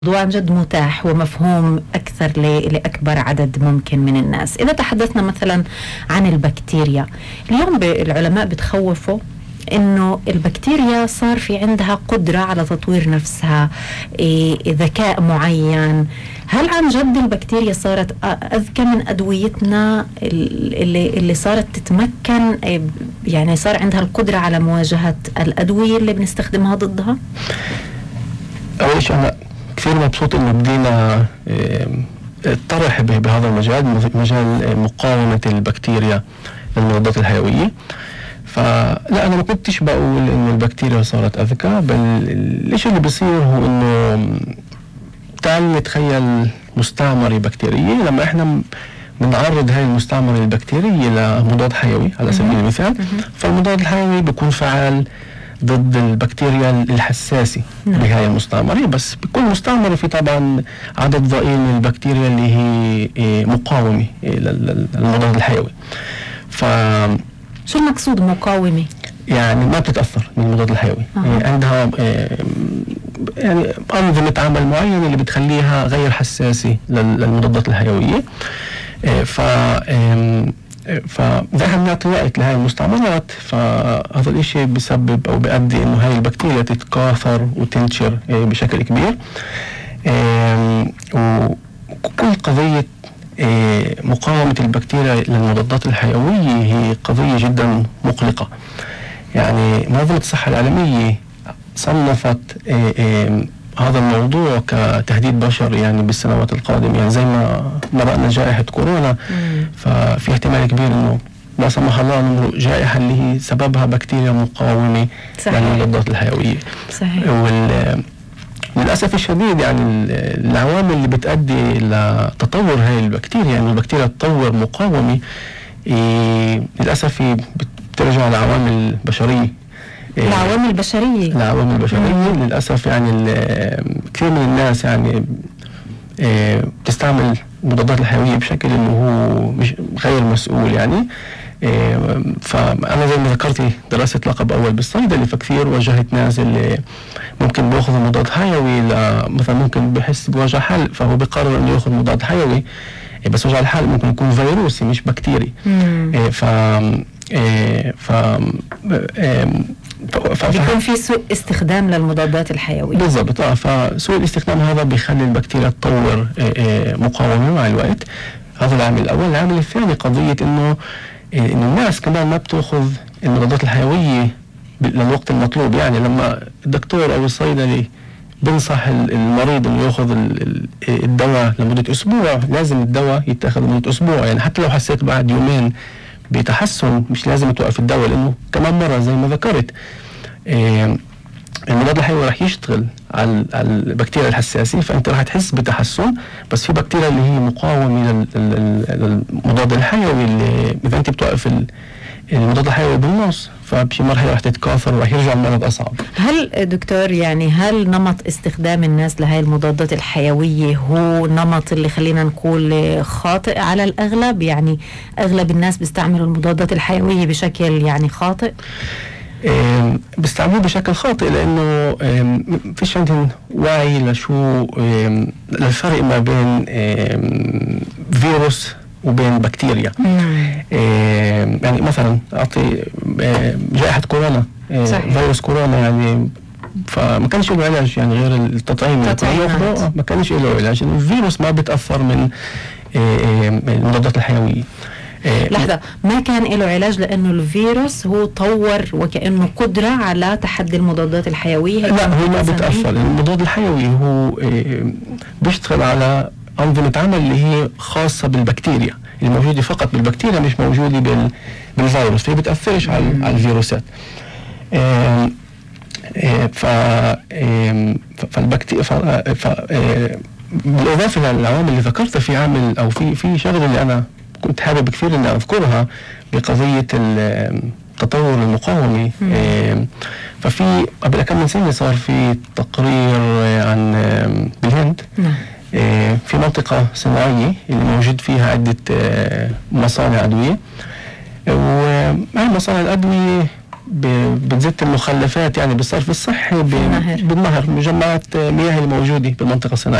موضوع جد متاح ومفهوم أكثر لأكبر عدد ممكن من الناس. إذا تحدثنا مثلا عن البكتيريا، اليوم العلماء بتخوفوا إنه البكتيريا صار في عندها قدرة على تطوير نفسها، ذكاء معين. هل عن جد البكتيريا صارت أذكى من أدويتنا اللي صارت تتمكن، يعني صار عندها القدرة على مواجهة الأدوية اللي بنستخدمها ضدها؟ أول شيء أنا كثير مبسوط إنه بدينا الطرح بهذا المجال، مجال مقاومة البكتيريا للمضادات الحيوية. فلا أنا ما كنتش بقول إنه البكتيريا صارت أذكى، بل الشيء اللي بيصير هو إنه تعال نتخيل مستعمرة بكتيرية. لما إحنا بنعرض هاي المستعمرة البكتيرية لمضاد حيوي على سبيل المثال، فالمضاد الحيوي بيكون فعال ضد البكتيريا الحساسة بهاي المستعمرة. بس بكل مستعمرة في طبعا عدد ضئيل من البكتيريا اللي هي مقاومة للمضاد الحيوي. شو المقصود مقاومة؟ يعني ما بتتأثر من المضاد الحيوي. عندها يعني أنظمة عمل معينة اللي بتخليها غير حساسة للمضادات الحيوية. فإذا نعطي وقت لهذه المستعمرات، فهذا الشيء بيسبب أو بيؤدي إنه هاي البكتيريا تتكاثر وتنتشر بشكل كبير. وكل قضية مقاومة البكتيريا للمضادات الحيوية هي قضية جدا مقلقة. يعني منظمة الصحة العالمية صنفت هذا الموضوع كتهديد بشري يعني بالسنوات القادمة. يعني زي ما مرقنا جائحة كورونا، ففي احتمال كبير انه لا سمح الله انه جائحة اللي هي سببها بكتيريا مقاومة للمضادات الحيوية. صحيح. وللأسف الشديد يعني العوامل اللي بتؤدي لتطور هاي البكتيريا، يعني البكتيريا تطور مقاومة، للأسف بترجع لعوامل بشرية. العوامل البشرية للأسف يعني كثير من الناس يعني بتستعمل المضادات الحيوية بشكل إنه هو مش غير مسؤول يعني. فأنا زي ما ذكرتي درست لقب أول بالصيدلة، فكثير واجهت ناس اللي ممكن بيأخذوا مضاد حيوي مثلا ممكن بحس بوجع حلق، فهو بيقرر إنه يأخذ مضاد حيوي، بس وجع الحلق ممكن يكون فيروسي مش بكتيري. بيكون في سوء استخدام للمضادات الحيوية. بالضبط. فسوء الاستخدام هذا بيخلي البكتيريا تطور مقاومة مع الوقت. هذا العامل الأول. العامل الثاني قضية إنه الناس كمان ما بتأخذ المضادات الحيوية للوقت المطلوب. يعني لما الدكتور أو الصيدلي بنصح المريض إنه يأخذ الدواء لمدة أسبوع، لازم الدواء يتأخذ لمدة أسبوع. يعني حتى لو حسيت بعد يومين بتحسن مش لازم توقف الدواء، لأنه كمان مرة زي ما ذكرت المضاد الحيوي راح يشتغل على البكتيريا الحساسة، فأنت راح تحس بتحسن. بس في بكتيريا اللي هي مقاومة للمضاد الحيوي، اللي إذا أنت بتوقف المضاد الحيوي بالنص فبشي مرحلة راح تتكاثر وراح يرجع المرض أصعب. هل دكتور يعني هل نمط استخدام الناس لهذه المضادات الحيوية هو نمط اللي خلينا نقول خاطئ على الأغلب؟ يعني أغلب الناس بيستعملوا المضادات الحيوية بشكل يعني خاطئ؟ بيستعملوه بشكل خاطئ لأنه فيش عندهم وعي للفرق ما بين فيروس وبين بكتيريا. يعني مثلا أعطي جائحة كورونا، فيروس كورونا يعني فما كانش له علاج يعني غير التطعيم. ما كانش له علاج. الفيروس ما بيتأثر من المضادات الحيوية. لحظة، ما كان له علاج لأنه الفيروس هو طور وكأنه قدرة على تحدي المضادات الحيوية. لا، هو ما بيتأثر. المضاد الحيوي هو بيشتغل على أنظمة عمل اللي هي خاصة بالبكتيريا، اللي موجودة فقط بالبكتيريا مش موجودة بالفيروس، فهي بتأثرش على الفيروسات. بالإضافة للعوامل اللي ذكرتها، في عامل أو في شغلة اللي أنا كنت حابب كثير إني أذكرها بقضية التطور المقاومي. ففي قبل كم من سنة صار في تقرير عن بالهند في منطقة صناعية اللي موجود فيها عدة مصانع أدوية، وهي مصانع الأدوية بتزت المخلفات يعني بالصرف الصحي بالنهر، مجمعات مياه الموجودة بالمنطقة الصناعية.